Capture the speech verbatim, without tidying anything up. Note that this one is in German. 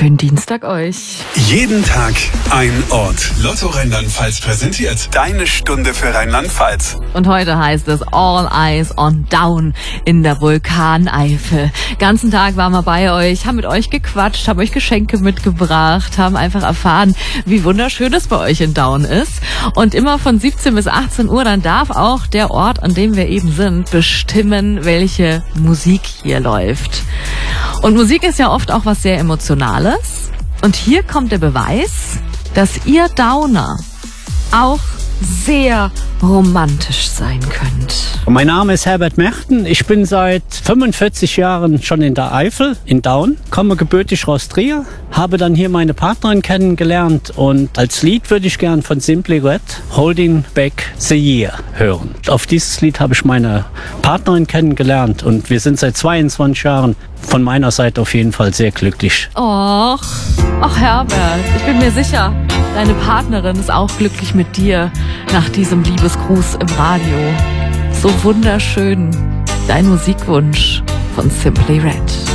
Schönen Dienstag euch. Jeden Tag ein Ort. Lotto Rheinland-Pfalz präsentiert deine Stunde für Rheinland-Pfalz. Und heute heißt es All Eyes on Down in der Vulkaneifel. Ganzen Tag waren wir bei euch, haben mit euch gequatscht, haben euch Geschenke mitgebracht, haben einfach erfahren, wie wunderschön es bei euch in Down ist. Und immer von siebzehn bis achtzehn Uhr, dann darf auch der Ort, an dem wir eben sind, bestimmen, welche Musik hier läuft. Und Musik ist ja oft auch was sehr Emotionales. Und hier kommt der Beweis, dass ihr Downer auch sehr romantisch sein könnt. Mein Name ist Herbert Merten. Ich bin seit fünfundvierzig Jahren schon in der Eifel, in Down, komme gebürtig aus Trier, habe dann hier meine Partnerin kennengelernt und als Lied würde ich gern von Simply Red Holding Back the Year hören. Auf dieses Lied habe ich meine Partnerin kennengelernt und wir sind seit zweiundzwanzig Jahren von meiner Seite auf jeden Fall sehr glücklich. Och, ach Herbert, ich bin mir sicher, deine Partnerin ist auch glücklich mit dir nach diesem Liebesgruß im Radio. So wunderschön, dein Musikwunsch von Simply Red.